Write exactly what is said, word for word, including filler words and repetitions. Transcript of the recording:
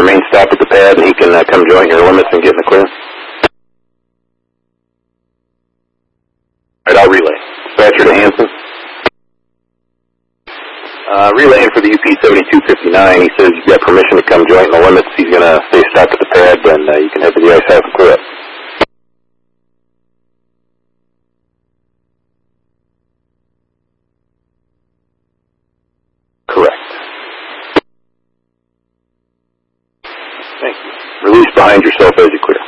remain stopped at the pad, and he can uh, come join your limits and get in the clear. All right, I'll relay. Dispatcher to Hanson. Uh, relaying for the U P seventy-two fifty-nine. He says you've got permission to come join the limits. He's going to stay stopped at the pad, and uh, you can head to the ice house and clear up. Correct. Thank you. Release behind yourself as you clear.